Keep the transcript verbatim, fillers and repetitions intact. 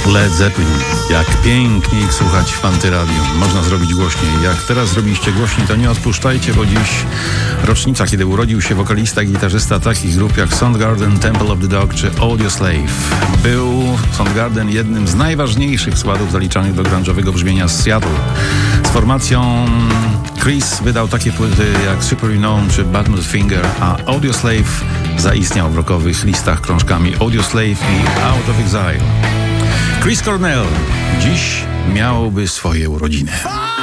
Led Zeppelin. Jak pięknie ich słuchać w Antyradiu. Można zrobić głośniej. Jak teraz zrobiliście głośniej, to nie odpuszczajcie, bo dziś rocznica, kiedy urodził się wokalista i gitarzysta takich grup jak Soundgarden, Temple of the Dog czy Audioslave. Był Soundgarden jednym z najważniejszych składów zaliczanych do grunge'owego brzmienia z Seattle. Z formacją Chris wydał takie płyty jak Super Unknown czy Bad Finger, a Audioslave zaistniał w rockowych listach krążkami Audioslave i Out of Exile. Chris Cornell dziś miałby swoje urodziny.